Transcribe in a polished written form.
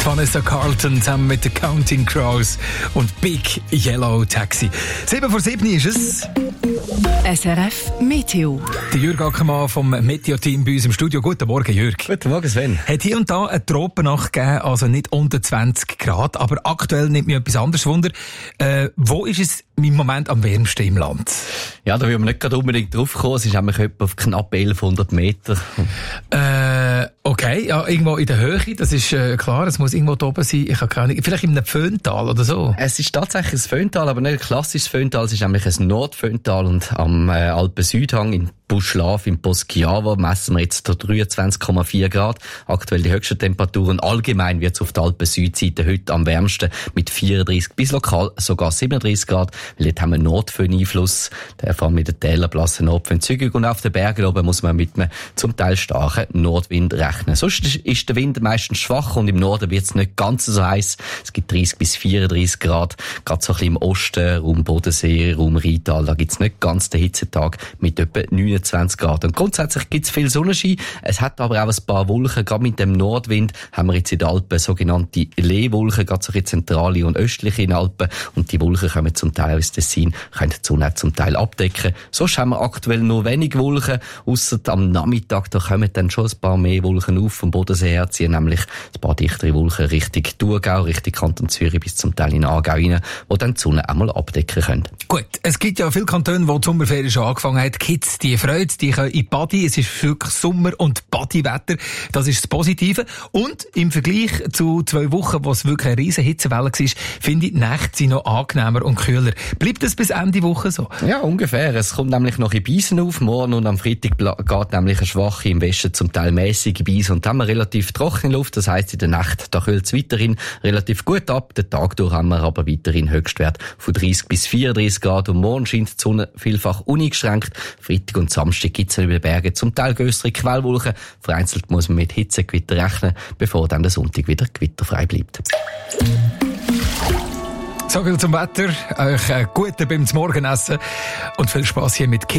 Vanessa Carlton zusammen mit den Counting Crows und Big Yellow Taxi. 7:07 ist es. SRF Meteo. Der Jürg Ackermann vom Meteo-Team bei uns im Studio. Guten Morgen, Jürg. Guten Morgen, Sven. Hat hier und da eine Tropennacht gegeben, also nicht unter 20 Grad, aber aktuell nimmt mich etwas anderes Wunder. Wo ist es im Moment am wärmsten im Land? Ja, da will man nicht gerade unbedingt drauf kommen. Es ist nämlich etwa auf knapp 1100 Meter. Okay, ja, irgendwo in der Höhe, das ist klar, es muss irgendwo da oben sein. Ich habe keine Ahnung, vielleicht in einem Föhntal oder so. Es ist tatsächlich ein Föhntal, aber nicht ein klassisches Föhntal. Es ist nämlich ein Nordföhntal und am Alpen-Südhang in Buschlav im Poschiavo messen wir jetzt 23,4 Grad. Aktuell die höchsten Temperaturen. Allgemein wird es auf der Alpen-Südseite heute am wärmsten mit 34 bis lokal sogar 37 Grad. Weil dort haben wir Nordföhn-Einfluss. Der vor allem mit den Tälern blassen Nordföhn zügig. Und auf den Bergen oben muss man mit einem zum Teil starken Nordwind rechnen. Sonst ist der Wind meistens schwach und im Norden wird es nicht ganz so heiß. Es gibt 30 bis 34 Grad. Gerade so ein bisschen im Osten, Raum Bodensee, Raum Rheintal, da gibt es nicht ganz den Hitzetag mit etwa 29 Grad. Und grundsätzlich gibt es viel Sonnenschein. Es hat aber auch ein paar Wolken. Gerade mit dem Nordwind haben wir jetzt in den Alpen sogenannte Leewolken, gerade so ein bisschen zentrale und östliche in den Alpen. Und die Wolken kommen zum Teil aus Tessin, können die Sonne auch zum Teil abdecken. Sonst haben wir aktuell nur wenig Wolken, ausser am Nachmittag, da kommen dann schon ein paar mehr Wolken auf vom Bodensee her, ziehen nämlich ein paar dichtere Wolken Richtung Thurgau, Richtung Kanton Zürich bis zum Teil in Aargau rein, wo dann die Sonne einmal abdecken können. Gut, es gibt ja viele Kantone, wo die Sommerferien schon angefangen haben. Die Kids, die freuen, die können in die Badi. Es ist wirklich Sommer- und Badi-Wetter. Das ist das Positive. Und im Vergleich zu 2 Wochen, wo es wirklich eine riesen Hitzewelle war, finde ich, die Nächte sind noch angenehmer und kühler. Bleibt das bis Ende Woche so? Ja, ungefähr. Es kommt nämlich noch in Biesen auf. Morgen und am Freitag geht nämlich eine schwache, im Westen zum Teil mäßige Biesen. Und dann haben wir relativ trockene Luft. Das heisst, in der Nacht, da kühlt es weiterhin relativ gut ab. Den Tag durch haben wir aber weiterhin Höchstwert von 30 bis 34 Grad. Und morgen scheint die Sonne vielfach uneingeschränkt. Freitag und Samstag gibt es über den Bergen zum Teil grössere Quellwolken. Vereinzelt muss man mit Hitzegewitter rechnen, bevor dann der Sonntag wieder gewitterfrei bleibt. So viel zum Wetter. Euch guten beim Morgenessen und viel Spass hier mit